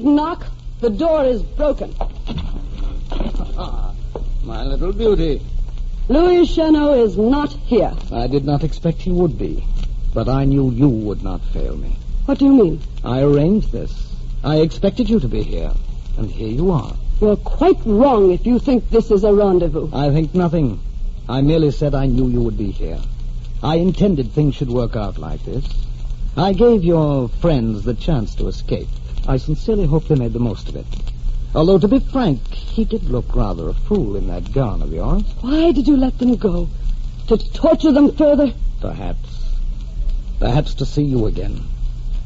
needn't knock. The door is broken. My little beauty. Louis Chanot is not here. I did not expect he would be, but I knew you would not fail me. What do you mean? I arranged this. I expected you to be here, and here you are. You're quite wrong if you think this is a rendezvous. I think nothing. I merely said I knew you would be here. I intended things should work out like this. I gave your friends the chance to escape. I sincerely hope they made the most of it. Although, to be frank, he did look rather a fool in that gown of yours. Why did you let them go? To torture them further? Perhaps. Perhaps to see you again.